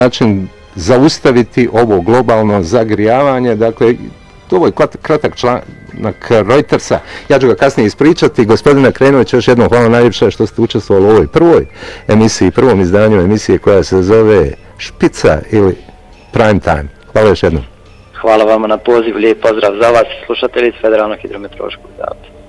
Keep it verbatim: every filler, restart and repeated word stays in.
način zaustaviti ovo globalno zagrijavanje. Dakle, ovo je kratak članak Reutersa, ja ću ga kasnije ispričati. Gospodine Krenović, još jednom hvala najljepše što ste učestvovali u ovoj prvoj emisiji, prvom izdanju emisije koja se zove Špica ili Prime Time. Hvala još jednom. Hvala vama na poziv, lijep pozdrav za vas, slušatelji iz Federalnog hidrometeorološkog zavoda.